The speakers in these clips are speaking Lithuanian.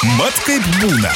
Mat kaip būna.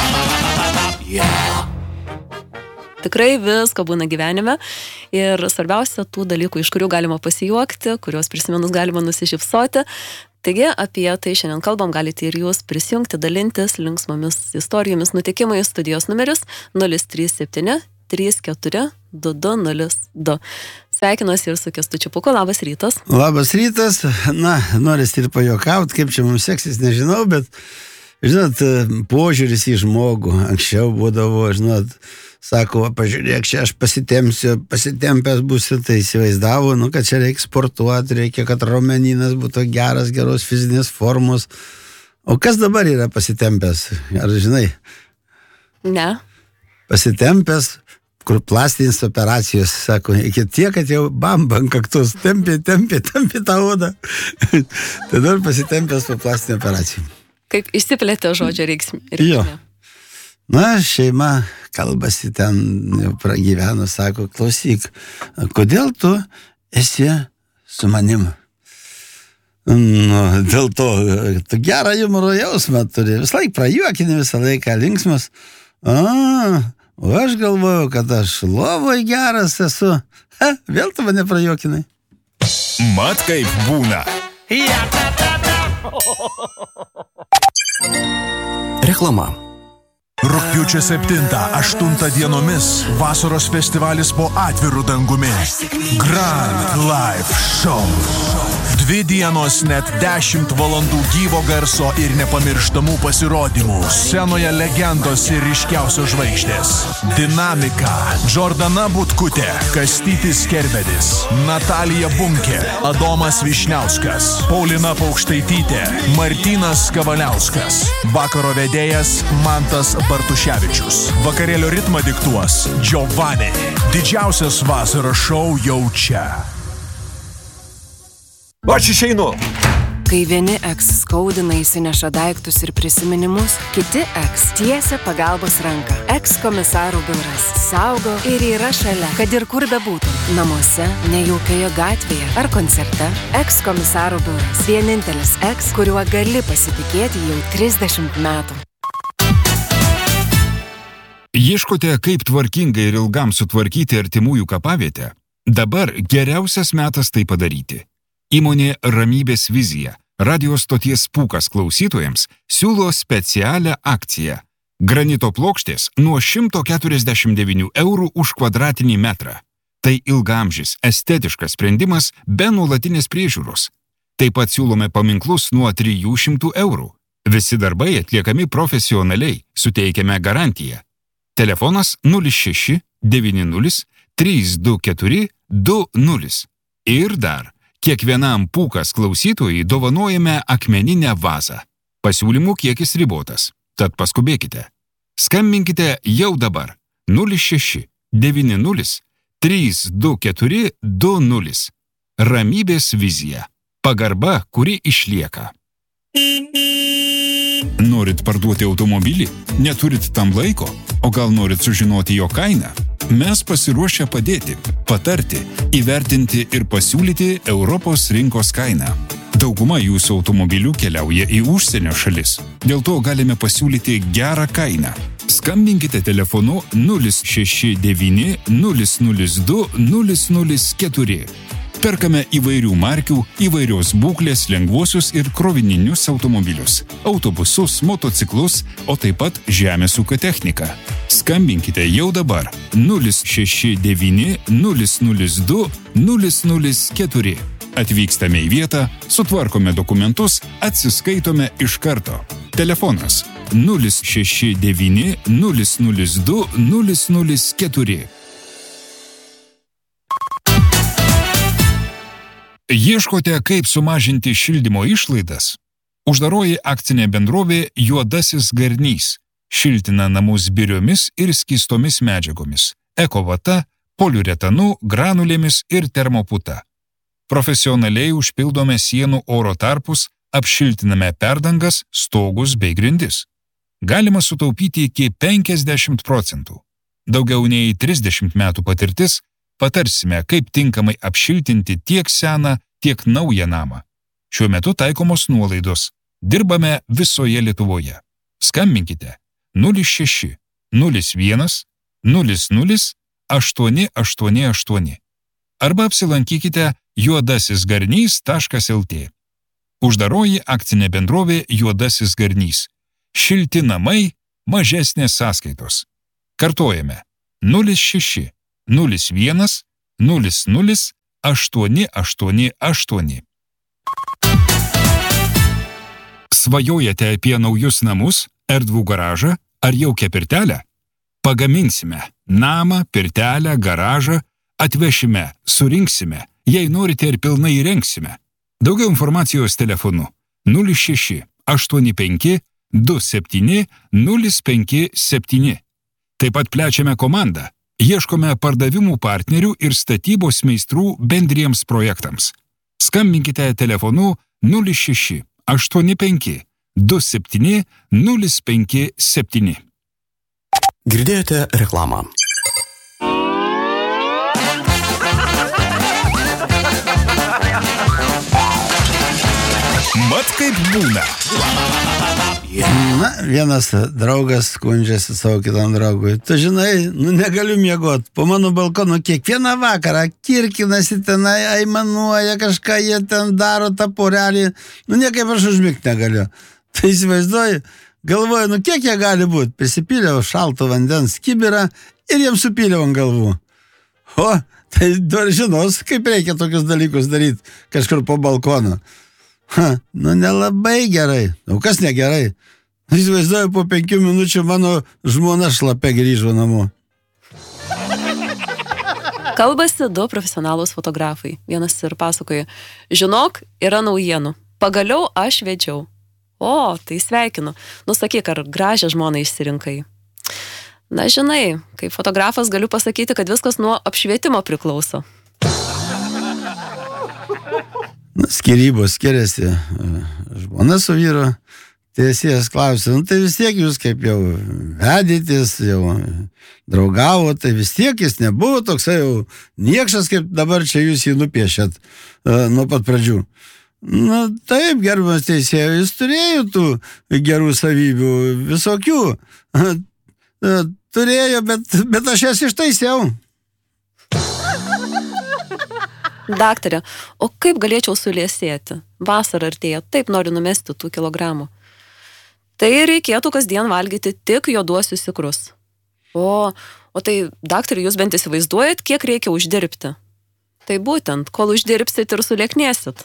Tikrai visko būna gyvenime ir svarbiausia tų dalykų, iš kurių galima pasijuokti, kuriuos prisimenus galima nusišypsoti. Taigi apie tai šiandien kalbam, galite ir jūs prisijungti, dalintis linksmomis istorijomis, nutikimais. Studijos numeris 037 34 2202. Sveikinuosi ir su Kęstučiu Pūku. Labas rytas. Labas rytas. Na, noris ir pajuokauti, kaip čia mums seksis, nežinau, bet, žinot, požiūris į žmogų. Anksčiau būdavo, žinot, sako, pažiūrėk, čia aš pasitempęs būsiu, tai įsivaizdavo, kad čia reikia sportuoti, reikia, kad raumeninas būtų geras, geros fizinės formos. O kas dabar yra pasitempęs? Ar žinai? Ne. Pasitempęs, kur plastinės operacijos, sako, iki tiek, kad jau bamba ant kaktos, tempė tą odą. Tai dabar pasitempęs po plastinė operacijų. Kaip išsiplėtė žodžio reikšmė. Jo. Na, šeima kalbasi ten, jau pragyveno, sako, klausyk, kodėl tu esi su manim? Nu, dėl to, tu gerą humoro jausmą turi, visą laiką prajuokinį, visą laiką linksmas. O aš galvojau, kad aš lovoj geras esu. Vėl tu mane prajuokinai. Mat kaip būna. Reklama. Rugpjūčio 7-8 dienomis vasaros festivalis po atviru dangumi. Grand Live Show. 2 dienos, net 10 valandų gyvo garso ir nepamirštamų pasirodymų. Scenoje legendos ir ryškiausios žvaigždės. Dinamika. Džordana Butkutė, Kastytis Kerbedis, Natalija Bunkė, Adomas Višniauskas, Paulina Paukštaitytė, Martynas Kavaliauskas. Vakaro vedėjas Mantas Bartuševičius. Vakarėlio ritmą diktuos Giovanni. Didžiausias vasaros šou jau čia. Aš išeinu. Kai vieni eks skaudina, įsineša daiktus ir prisiminimus, kiti eks tiesia pagalbos ranką. Eks komisarų biuras saugo ir yra šalia, kad ir kur bebūtum. Namuose, nejaukioje gatvėje ar koncerte. Eks komisarų biuras. Vienintelis eks, kuriuo gali pasitikėti jau 30 metų. Ieškote, kaip tvarkingai ir ilgam sutvarkyti artimųjų kapavietę? Dabar geriausias metas tai padaryti. Įmonė Ramybės vizija, radio stoties Pūkas klausytojams, siūlo specialią akciją. Granito plokštės nuo 149 eurų už kvadratinį metrą. Tai ilgaamžis, estetiškas sprendimas be nuolatinės priežiūros. Taip pat siūlome paminklus nuo 300 eurų. Visi darbai atliekami profesionaliai, suteikiame garantiją. Telefonas 06 90 324 20. Ir dar. Kiekvienam Pūkas klausytojai dovanojame akmeninę vazą. Pasiūlymų kiekis ribotas, tad paskubėkite. Skambinkite jau dabar 06 90 324 20. Ramybės vizija. Pagarba, kuri išlieka. Norit parduoti automobilį? Neturit tam laiko? O gal norit sužinoti jo kainą? Mes pasiruošę padėti, patarti, įvertinti ir pasiūlyti Europos rinkos kainą. Dauguma jūsų automobilių keliauja į užsienio šalis. Dėl to galime pasiūlyti gerą kainą. Skambinkite telefonu 069 002 004. Perkame įvairių markių, įvairios būklės lengvuosius ir krovininius automobilius, autobusus, motociklus, o taip pat žemės ūkio techniką. Skambinkite jau dabar 069 002 004. Atvykstame į vietą, sutvarkome dokumentus, atsiskaitome iš karto. Telefonas 069 002 004. Ieškote, kaip sumažinti šildymo išlaidas? Uždaroji akcinė bendrovė Juodasis Garnys šiltina namus biriomis ir skystomis medžiagomis, ekovata, poliuretanu, granulėmis ir termoputa. Profesionaliai užpildome sienų oro tarpus, apšiltiname perdangas, stogus bei grindis. Galima sutaupyti iki 50%. Daugiau nei 30 metų patirtis, patarsime, kaip tinkamai apšiltinti tiek seną, tiek naują namą. Šiuo metu taikomos nuolaidos. Dirbame visoje Lietuvoje. Skambinkite 06 01 00 888 arba apsilankykite juodasisgarnys.lt. Uždaroji akcinė bendrovė Juodasis garnys. Šilti namai, mažesnės sąskaitos. Kartojame 06 01 00 888. Svajojate apie naujus namus, erdvų garažą ar jaukią pirtelę? Pagaminsime namą, pirtelę, garažą, atvešime, surinksime, jei norite ir pilnai įrengsime. Daugiau informacijos telefonu 06 85 27 057. Taip pat plečiame komandą. Ieškome pardavimų partnerių ir statybos meistrų bendriems projektams. Skambinkite telefonu 06 85 27 057. Girdėjote reklamą. Mat kaip būna. Na, vienas draugas skundžiasi savo kitam draugui. Tu žinai, negaliu miegot. Po mano balkonu kiekvieną vakarą kirkinasi tenai, aimanuoja, kažką jie ten daro, tą porelį. Niekaip aš užmigti negaliu. Tai įsivaizduoju, galvoju, kiek jie gali būti. Prisipyliau šalto vandens kibirą ir jiems supyliau ant galvų. O, tai dar žinos, kaip reikia tokius dalykus daryti kažkur po balkonu. Nelabai gerai. Kas negerai? Įsivaizduoju, po 5 minučių mano žmona šlapia grįžo namo. Kalbasi 2 profesionalūs fotografai. Vienas ir pasakoja, žinok, yra naujienų. Pagaliau aš vedžiau. O, tai sveikinu. Nusakyk, ar gražią žmoną išsirinkai. Na, žinai, kaip fotografas galiu pasakyti, kad viskas nuo apšvietimo priklauso. Skyrybos skiriasi. Žmona su vyru. Tiesėjas klausė, tai vis tiek jūs kaip jau vedėtės, jau draugavo, tai vis tiek jis nebuvo toksai jau niekšas, kaip dabar čia jūs jį nupiešėt nuo pat pradžių. Taip, gerbiamas teisėjas, jis turėjo tų gerų savybių, visokių. Turėjo, bet aš jas ištaisiau. Daktare, o kaip galėčiau suliesėti? Vasara artėja, taip noriu numesti tų kilogramų. Tai reikėtų kasdien valgyti tik juoduosius ikrus. O tai, daktare, jūs bent įsivaizduojat, kiek reikia uždirbti? Tai būtent, kol uždirbsit ir sulieknėsit.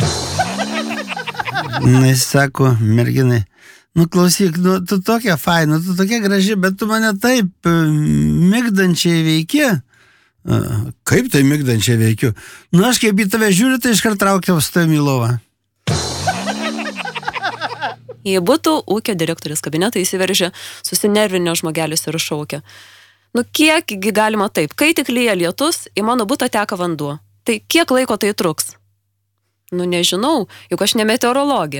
Jis sako, merginai, klausyk, tu tokia faina, tu tokia graži, bet tu mane taip migdančiai veiki. Kaip tai migdančiai veikiu? Aš kaip į tave žiūriu, tai iškart traukiau su tavimi į lovą. Į butų ūkio direktorės kabinetą įsiveržė susinervinio žmogelis ir šaukė. Kiekgi galima taip, kai tik lyja lietus, į mano butą teka vanduo. Tai kiek laiko tai truks? Nežinau, juk aš ne meteorologė.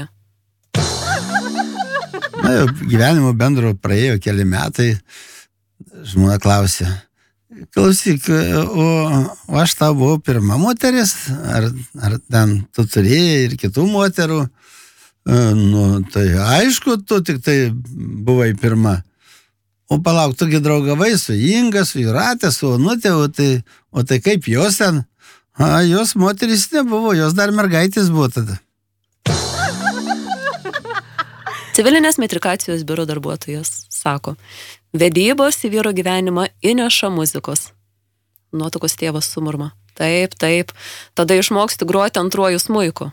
Jau gyvenimo bendro praėjo keli metai. Žmona klausė, klausyk, o aš tau buvau pirma moteris, ar ten tu turėjai ir kitų moterų? Tai aišku, tu tik tai buvai pirma. O palauk, tugi draugavai su Inga, su Jūratė, su Onutė, o tai kaip jos ten? Jos moteris nebuvo, jos dar mergaitės buvo tada. Civilinės metrikacijos biuro darbuotojas sako, vedybos į vyro gyvenimą įneša muzikos. Nuotakos tėvas sumurma. Taip, tada išmoksti groti antruoju smuiku.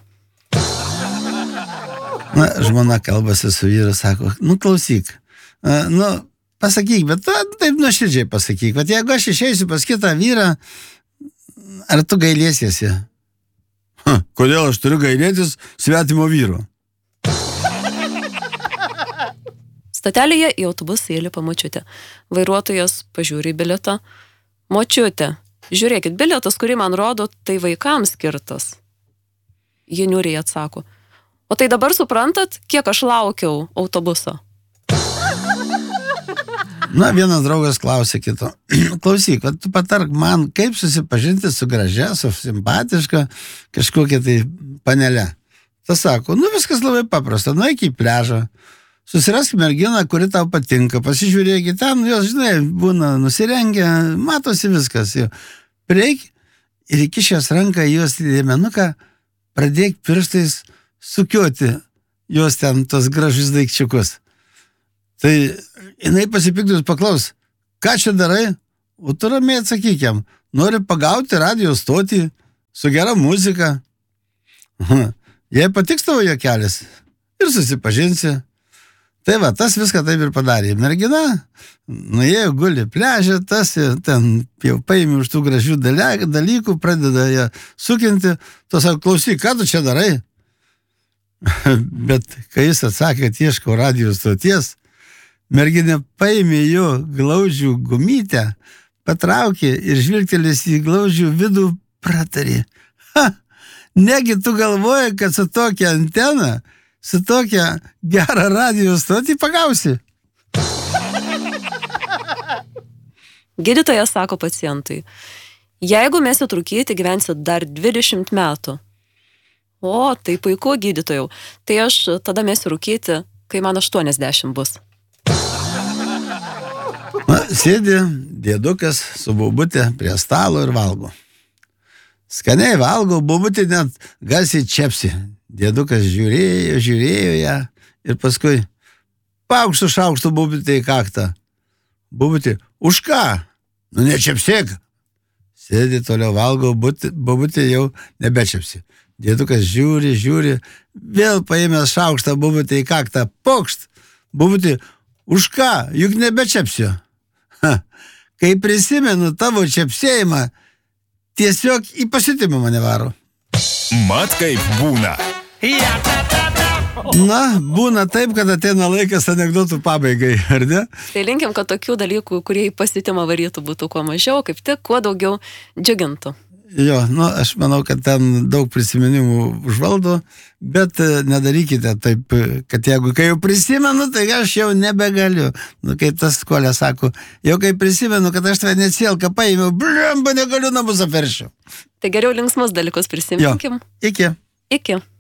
Žmona kalbasi su vyru, sako, klausyk, pasakyk, bet taip nuoširdžiai pasakyk, bet jeigu aš išeisiu pas kitą vyrą, ar tu gailėsiesi? Kodėl aš turiu gailėtis svetimo vyro? Stotelėje į autobusą įlipa močiutė. Vairuotojas pažiūri į bilietą. Močiutė, žiūrėkit, bilietas, kurį man rodo, tai vaikams skirtas. Ji niūriai atsako. O tai dabar suprantat, kiek aš laukiau autobuso? Vienas draugas klausė kito. Klausyk, tu patark man, kaip susipažinti su gražia, su simpatiška kažkokia tai panelė. Tas sako, viskas labai paprasta, nueik į pliažą, susirask merginą, kuri tau patinka, pasižiūrėk ten, jos, žinai, būna nusirengę, matosi viskas. Jau. Prieik ir įkišęs ranką į jos liemenuką, pradėk pirštais sukioti jos ten tos gražius daikčiukus. Tai jinai pasipiktus paklaus, ką čia darai? O tu ramiai atsakykiam, nori pagauti radijo stotį su gera muzika. Jei patiks tavo juokelis ir susipažinsi. Tai va, tas viską taip ir padarė. Mergina nuėjo guli pliažę, tas ten jau paėmė už tų gražių dalykų, pradeda ją sukinti. Tu sako, klausyk, ką tu čia darai? Bet kai jis atsakė, kad ieško radijo stoties, merginė paėmė jo glaudžių gumytę, patraukė ir žvilgtelės į glaudžių vidų pratarė. Negi tu galvoji, kad su tokia antena, su tokia gerą radijo stotį pagausi? Gydytojas sako pacientui, jeigu mesit rūkyti, gyvensit dar 20 metų. O, tai puiku, gydytojau. Tai aš tada mesiu rūkyti, kai man 80 bus. Na, sėdi dėdukas su bobutė prie stalo ir valgo. Skaniai valgo, bobutė net garsiai čepsi. Dėdukas žiūrėjo ją ir paskui paukštų šaukštų bobutė į kaktą. Bobutė, už ką? Nu, nečepsėk. Sėdi toliau valgo, bobutė jau nebečepsi. Dėdukas žiūri, vėl paėmęs šaukštą bobutė į kaktą, pokšt. Bobutė, už ką? Juk nebečepsiu. Kai prisimenu tavo čepsėjimą, tiesiog į pasitimą mane varo. Mat kaip būna. Na, būna taip, kad ateina laikas anekdotų pabaigai, ar ne? Tai linkim, kad tokių dalykų, kurie į pasitimą varytų, būtų kuo mažiau, kaip tik kuo daugiau džiugintų. Jo, nu, aš manau, kad ten daug prisiminimų užvaldo, bet nedarykite taip, kad jeigu kai jau prisimenu, tai aš jau nebegaliu. Nu, kaip tas Kolė sako, jau kai prisimenu, kad aš tave netsielką paėmiau, blemba, negaliu namus aferšiu. Tai geriau linksmus dalykus prisiminkim. Jo, iki. Iki.